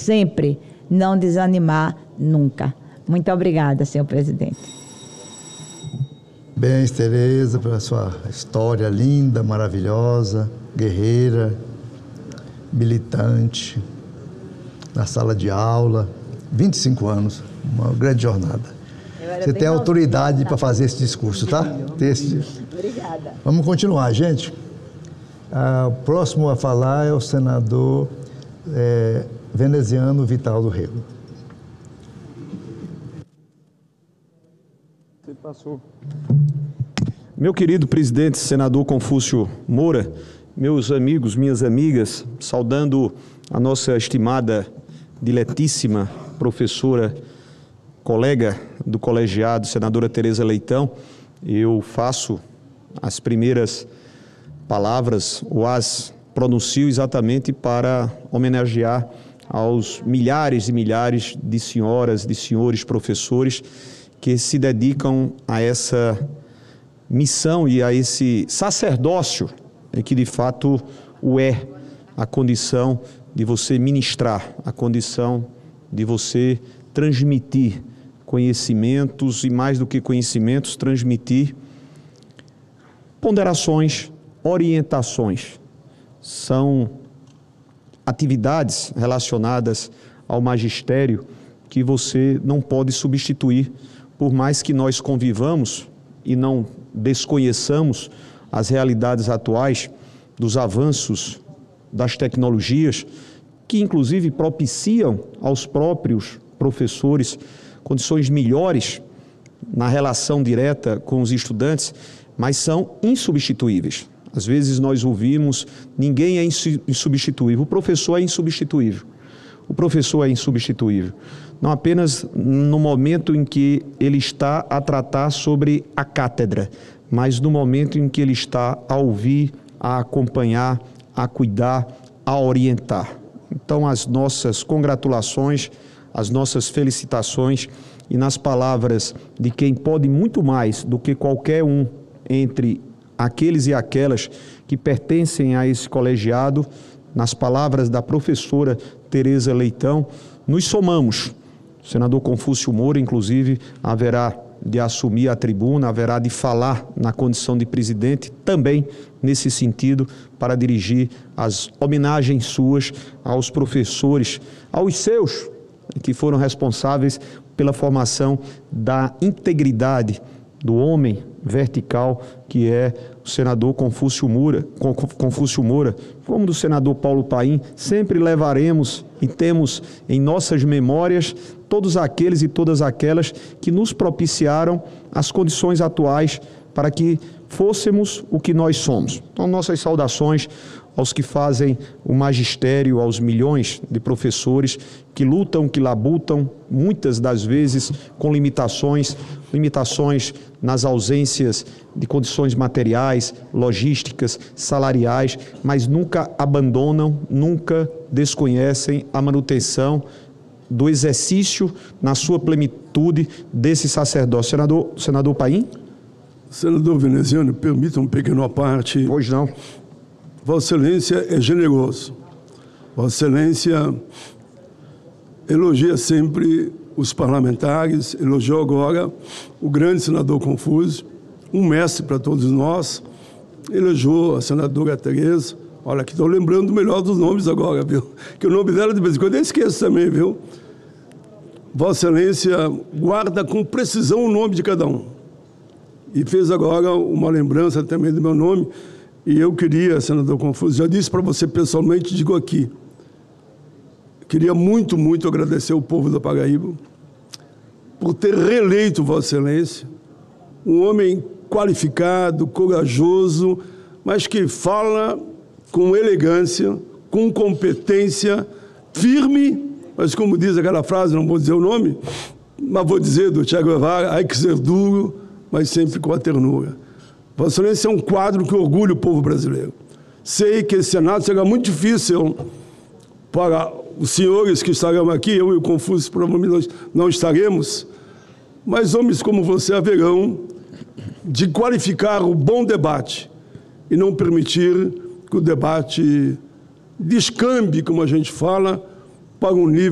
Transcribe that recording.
sempre, não desanimar nunca. Muito obrigada, senhor presidente. Bem, Tereza, pela sua história linda, maravilhosa, guerreira, militante, na sala de aula, 25 anos, uma grande jornada. Você tem autoridade para fazer esse discurso, tá? Obrigada. Vamos continuar, gente. O próximo a falar é o senador veneziano Vital do Rego. Você passou. Meu querido presidente, senador Confúcio Moura, meus amigos, minhas amigas, saudando a nossa estimada, diletíssima professora, colega do colegiado, senadora Tereza Leitão, eu faço as primeiras palavras, ou as pronuncio exatamente para homenagear aos milhares e milhares de senhoras, de senhores professores que se dedicam a essa missão e a esse sacerdócio, que de fato o é, a condição de você ministrar, a condição de você transmitir conhecimentos e, mais do que conhecimentos, transmitir ponderações, orientações. São atividades relacionadas ao magistério que você não pode substituir, por mais que nós convivamos e não desconheçamos as realidades atuais dos avanços das tecnologias, que inclusive propiciam aos próprios professores condições melhores na relação direta com os estudantes, mas são insubstituíveis. Às vezes nós ouvimos, ninguém é insubstituível, o professor é insubstituível. O professor é insubstituível, não apenas no momento em que ele está a tratar sobre a cátedra, mas no momento em que ele está a ouvir, a acompanhar, a cuidar, a orientar. Então, as nossas congratulações, as nossas felicitações, e nas palavras de quem pode muito mais do que qualquer um entre aqueles e aquelas que pertencem a esse colegiado, nas palavras da professora Tereza Leitão, nos somamos. O senador Confúcio Moura, inclusive, haverá de assumir a tribuna, haverá de falar na condição de presidente, também nesse sentido, para dirigir as homenagens suas aos professores, aos seus, que foram responsáveis pela formação da integridade do homem vertical, que é o senador Confúcio Moura, como do senador Paulo Paim. Sempre levaremos e temos em nossas memórias todos aqueles e todas aquelas que nos propiciaram as condições atuais para que fôssemos o que nós somos. Então, nossas saudações aos que fazem o magistério, aos milhões de professores que lutam, que labutam, muitas das vezes com limitações nas ausências de condições materiais, logísticas, salariais, mas nunca abandonam, nunca desconhecem a manutenção do exercício na sua plenitude desse sacerdócio. Senador Paim? Senador veneziano, permita um pequeno à parte. Pois não. Vossa Excelência é generoso. Vossa Excelência elogia sempre os parlamentares, elogiou agora o grande senador Confúcio, um mestre para todos nós, elogiou a senadora Tereza. Olha, que estou lembrando melhor dos nomes agora, viu? Que o nome dela, de vez em quando, eu esqueço também, viu? Vossa Excelência guarda com precisão o nome de cada um. E fez agora uma lembrança também do meu nome. E eu queria, senador Confúcio, já disse para você pessoalmente, digo aqui, queria muito, muito agradecer ao povo da Paraíba por ter reeleito Vossa Excelência, um homem qualificado, corajoso, mas que fala com elegância, com competência, firme, mas como diz aquela frase, não vou dizer o nome, mas vou dizer do Che Guevara, há que ser duro, mas sempre com a ternura. Vossa Excelência é um quadro que orgulha o povo brasileiro. Sei que esse Senado será muito difícil para os senhores que estarão aqui, eu e o Confúcio provavelmente não estaremos, mas homens como você haverão de qualificar o bom debate e não permitir que o debate descambe, como a gente fala, para um nível